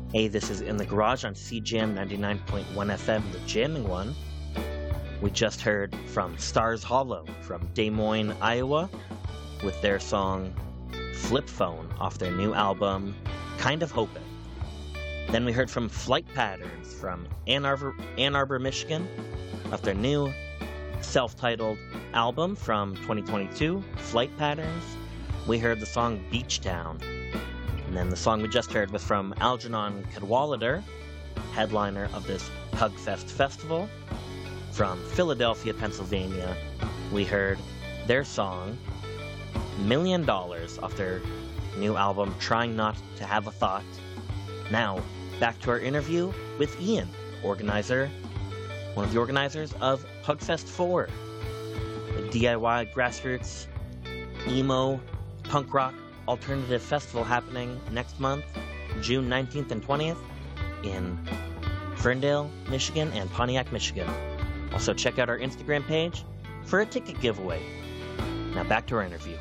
Hey, this is In the Garage on CJAM 99.1 FM, the jamming one. We just heard from Stars Hollow from Des Moines, Iowa, with their song Flip Phone off their new album, Kind of Hopin'. Then we heard from Flight Patterns from Ann Arbor, Michigan, off their new self-titled album from 2022, Flight Patterns. We heard the song Beach Town. And then the song we just heard was from Algernon Cadwallader, headliner of this Pugfest Festival. From Philadelphia, Pennsylvania, we heard their song $1 Million off their new album Trying Not to Have a Thought. Now, back to our interview with Ian, one of the organizers of Pugfest 4, the DIY grassroots emo punk rock alternative festival happening next month, June 19th and 20th, in Ferndale, Michigan, and Pontiac, Michigan. Also, check out our Instagram page for a ticket giveaway. Now, back to our interview.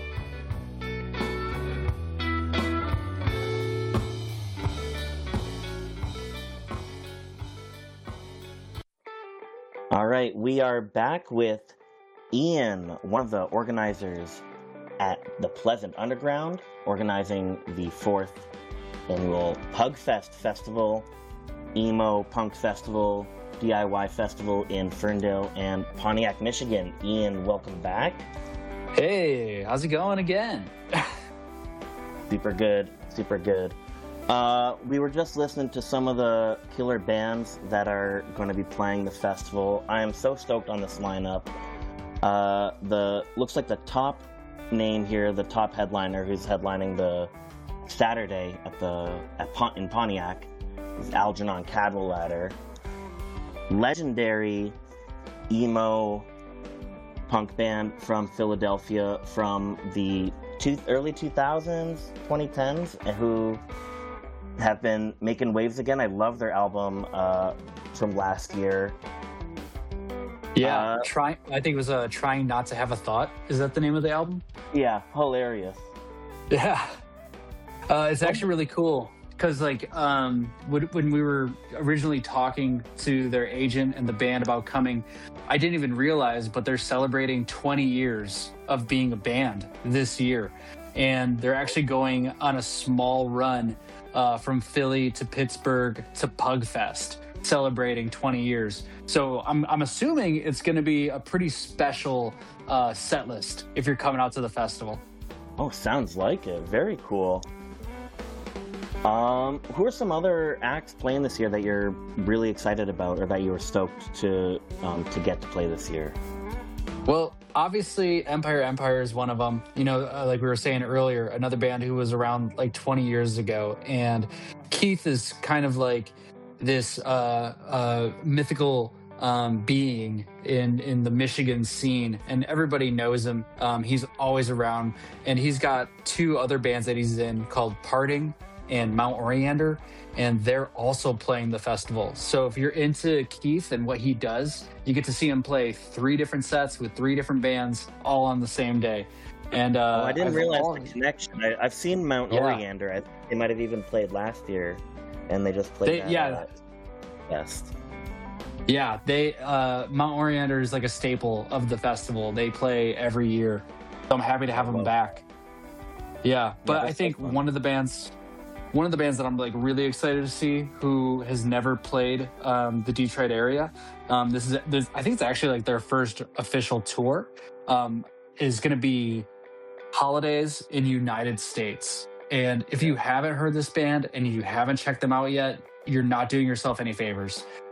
All right, we are back with Ian, one of the organizers at the Pleasant Underground, organizing the 4th annual Pugfest Festival, emo punk festival, DIY festival in Ferndale and Pontiac, Michigan. Ian, welcome back. Hey, how's it going again? Super good, super good. We were just listening to some of the killer bands that are going to be playing the festival. I am so stoked on this lineup. Looks like the top name here, the top headliner who's headlining the Saturday in Pontiac is Algernon Cadwallader. Legendary emo punk band from Philadelphia from the early 2000s, 2010s, who have been making waves again. I love their album from last year. Yeah, I think it was Trying Not to Have a Thought. Is that the name of the album? Yeah, hilarious. Yeah. It's actually really cool because when we were originally talking to their agent and the band about coming, I didn't even realize, but they're celebrating 20 years of being a band this year. And they're actually going on a small run from Philly to Pittsburgh to Pugfest, celebrating 20 years. So I'm assuming it's going to be a pretty special set list if you're coming out to the festival. Oh, sounds like it. Very cool. Who are some other acts playing this year that you're really excited about, or that you were stoked to get to play this year? Well, obviously, Empire is one of them. You know, like we were saying earlier, another band who was around like 20 years ago. And Keith is kind of like this mythical being in the Michigan scene, and everybody knows him. He's always around, and he's got two other bands that he's in called Parting and Mount Oriander, and they're also playing the festival. So if you're into Keith and what he does, you get to see him play 3 different sets with 3 different bands all on the same day. And I didn't realize the connection. I've seen Mount Oriander. They might have even played last year, and they just played Fest. Yeah, Mount Oriander is like a staple of the festival. They play every year. So I'm happy to have them back. Yeah, but I think one of the bands that I'm like really excited to see, who has never played the Detroit area, I think it's actually like their first official tour, is going to be Holidays in United States. And if you haven't heard this band and you haven't checked them out yet, you're not doing yourself any favors.